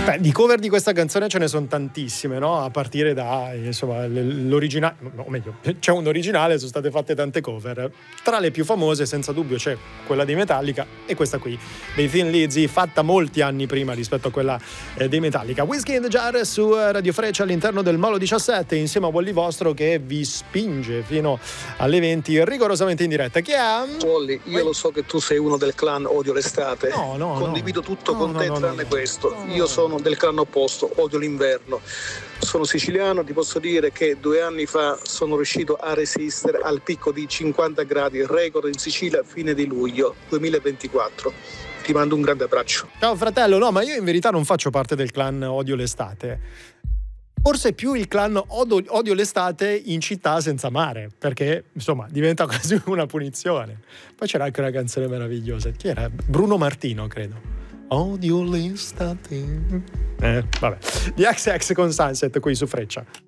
Beh, di cover di questa canzone ce ne sono tantissime, no? A partire da, insomma, l'originale, o meglio, c'è un originale, sono state fatte tante cover. Tra le più famose, senza dubbio, c'è quella di Metallica e questa qui, dei Thin Lizzy, fatta molti anni prima rispetto a quella dei Metallica. Whiskey in the Jar su Radio Freccia all'interno del Molo 17, insieme a Wally Vostro che vi spinge fino alle 20 rigorosamente in diretta. Chi è? Wally, io lo so che tu sei uno del clan Odio l'estate. No. Condivido tutto con te tranne questo. Io sono del clan opposto, odio l'inverno. Sono siciliano, ti posso dire che 2 anni fa sono riuscito a resistere al picco di 50 gradi, record in Sicilia a fine di luglio 2024. Ti mando un grande abbraccio. Ciao fratello, no, ma io in verità non faccio parte del clan Odio l'estate. Forse più il clan odio l'estate in città senza mare, perché insomma diventa quasi una punizione. Poi c'era anche una canzone meravigliosa, chi era? Bruno Martino, credo. Odio l'estate. Vabbè. Di XX con Sunset qui su Freccia.